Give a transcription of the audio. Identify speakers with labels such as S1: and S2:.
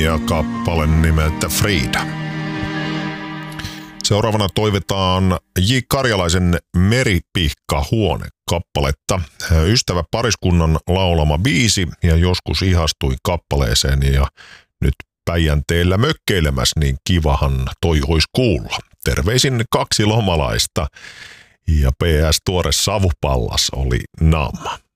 S1: ja kappale nimeltä Frida. Seuraavana toivotaan J. Karjalaisen Meripihka-huone kappaletta. Ystävä pariskunnan laulama biisi ja joskus ihastui kappaleeseen ja nyt Päijänteellä mökkeilemäs, niin kivahan toi ois kuulla. Terveisin 2 lomalaista ja PS tuore savupallas oli naama.